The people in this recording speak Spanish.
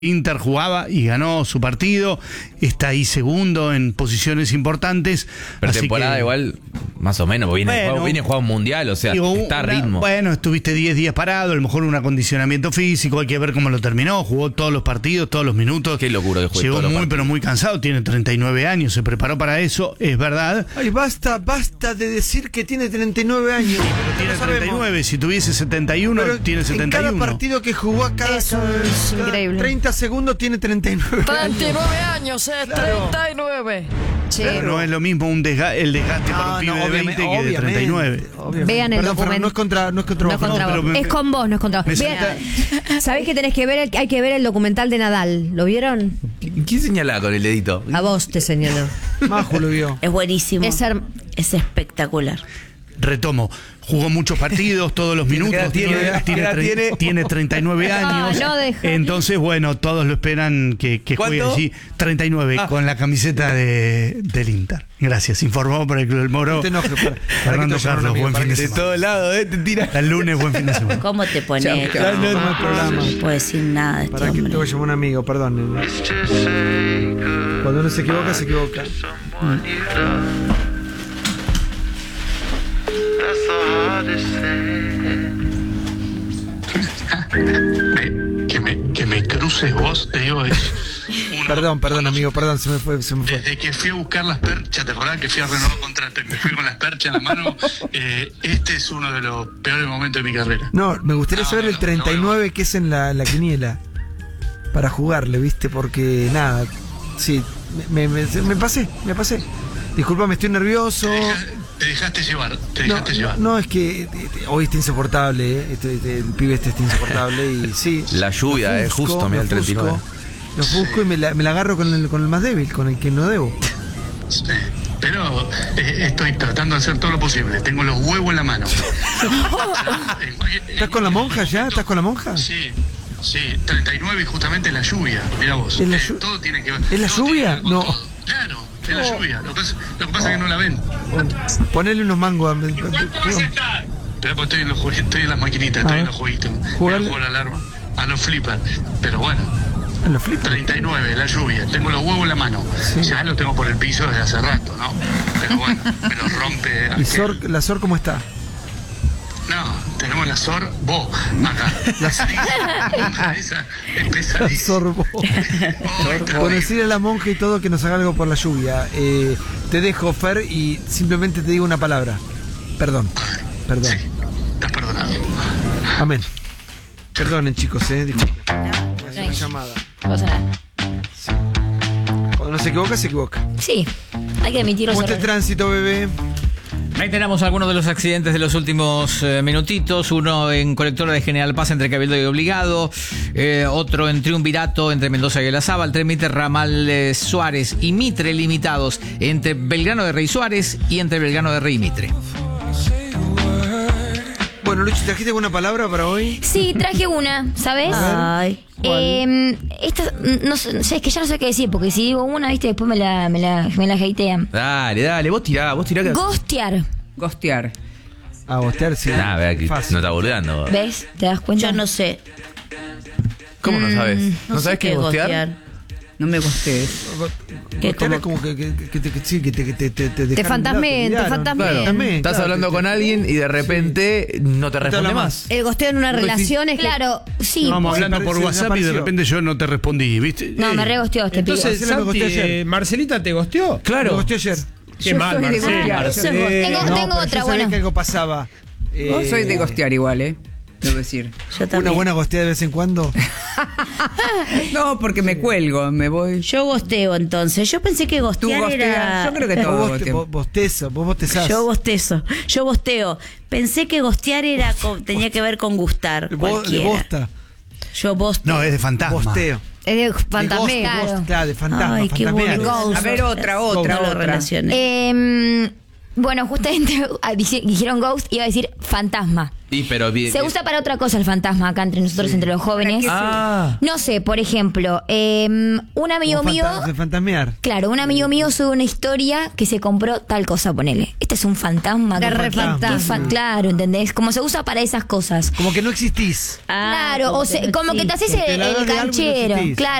Inter jugaba y ganó su partido, está ahí segundo en posiciones importantes. Pero temporada igual, más o menos, porque viene a jugar un mundial, o sea, está a ritmo. Bueno, estuviste 10 días parado, a lo mejor un acondicionamiento físico, hay que ver cómo lo terminó, jugó todos los partidos, todos los minutos. Qué locura que juega. Llegó muy, pero muy cansado, tiene 39 años, se preparó para eso, es verdad. Ay, basta de decir que tiene 39 años. Tiene 39, si tuviese 71, pero tiene 71. En cada partido que jugó acá, Eso es increíble. 30 segundos tiene 39 39 años, Claro. 39. Sí. Pero no es lo mismo el desgaste para un pibe de 20 que de 39. Vean el Perdón, documento. no es contra No es contra pero vos. me- Es con vos, no es contra vos. ¿Sabés que tenés que ver? Hay que ver el documental de Nadal. ¿Lo vieron? ¿Quién señala con el dedito? A vos te señaló. Majo lo vio. Es buenísimo. Es espectacular. Retomo, jugó muchos partidos, todos los minutos, ¿Qué edad tiene? tiene 39 años, no deja. entonces bueno, todos lo esperan que juegue ¿Cuánto? allí, 39 con la camiseta del Inter. Gracias, informó por el Club del Moro, No te enojes, para Fernando que te Carlos, buen fin de De semana. todos lados, te tira. El lunes, buen fin de semana. ¿Cómo te pones? No hay programa. No puedo decir nada de este Para que te hombre. voy a llamar un amigo, perdón. Cuando uno se equivoca, se equivoca. Que me cruces vos, te digo, es Perdón, amigo, perdón, se me fue. Desde que fui a buscar las perchas, ¿te acordás que fui a renovar contrato y me fui con las perchas en la mano? Este es uno de los peores momentos de mi carrera. No, me gustaría saber el 39 que es en la quiniela. Para jugarle, ¿viste? Porque nada, sí, me pasé. Disculpame, estoy nervioso. Te dejaste llevar, No, es que hoy está insoportable, el pibe está insoportable y sí. La lluvia, lo ofusco, justo, mira el lo ofusco, 39. Lo ofusco y me la agarro con el más débil, con el que no debo. Sí, pero estoy tratando de hacer todo lo posible. Tengo los huevos en la mano. ¿Estás con la monja ya? ¿Estás con la monja? Sí, 39 y justamente la lluvia. Mirá vos. ¿Es la todo tiene que ver. ¿Es la todo lluvia? tiene que ver con No. todo. Claro, es la lluvia. Lo que pasa es que no la ven. Bueno, ponele unos mangos. Pero pues estoy en las maquinitas, estoy en los jueguitos. Jugarle. Juego la alarma. A los flippers. Pero bueno, En los flips. 39, la lluvia. Tengo los huevos en la mano. Sí. Ya los tengo por el piso desde hace rato, ¿no? Pero bueno, me los rompe. ¿Y la SOR cómo está? No, tenemos la SOR, vos, acá. Esa es La pesadísima. sorbo. Por decirle a la monja y todo que nos haga algo por la lluvia. Te dejo, Fer, y simplemente te digo una palabra. Perdón. Sí, estás perdonado. Amén. Perdonen, chicos, disculpen. Es una llamada. No pasa nada. Cuando no se equivoca, se equivoca. Sí, hay que admitirlo. ¿Cómo está el tránsito, bebé? Ahí tenemos algunos de los accidentes de los últimos minutitos. Uno en Colectora de General Paz entre Cabildo y Obligado. Otro en Triunvirato entre Mendoza y Olazábal. Tren Mitre Ramal Suárez y Mitre limitados entre Belgrano de Rey Suárez y entre Belgrano de Rey y Mitre. Bueno, Luchi, ¿trajiste alguna palabra para hoy? Sí, traje una, ¿sabes? Ay. Esta, no sé, es que ya no sé qué decir, porque si digo una, viste, después me la hatean. Dale, vos tirá que... Gostear. Gostear. A bostear, sí. Nah, vea que Fácil. no está boludeando. ¿Ves? ¿Te das cuenta? Yo no sé. ¿Cómo no sabes? ¿No sé sabes qué es gostear? No me gostees. Bostear es como que te Te fantasmé, te fantasmé. Estás hablando con alguien y de repente no te responde habla más. El gosteo en una relación es claro, sí. Estábamos pues, hablando por parece- WhatsApp y de desapareció. repente yo no te respondí, ¿viste? No, me regosteó este pibe. Entonces, Marcela me Santi, gosteó ayer. Marcelita te gosteó. Lo Claro. bosteé ayer. Qué mal, soy de Marcela. gostear. Tengo pero otra yo sabía buena. que algo pasaba. Vos soy de gostear igual, debo decir. Yo también. Una buena gosteada de vez en cuando. No, porque me cuelgo, me voy. Yo gosteo entonces. Yo pensé que Tú gostear gosteas. era. Yo creo que todos Vos gosteamos. vos bostezás. Yo bosteo. Pensé que gostear era tenía que ver con gustar. De Cualquiera. bosta. Yo bosteo. No, es de fantasma. Bosteo. Es de De fantasmé. ghost, claro, de fantasma. Ay, qué fantasmear. bueno. Ghost. A ver, otra. No lo relacioné. Bueno, justamente dijeron ghost, iba a decir fantasma. Se usa para otra cosa el fantasma acá entre nosotros, entre los jóvenes. No sé, por ejemplo, un amigo mío. Fantasmear. Claro, un amigo mío sube una historia que se compró tal cosa, ponele. Este es un fantasma. Claro, ¿entendés? Como se usa para esas cosas. Como que no existís. Claro, como que te haces el canchero. Claro.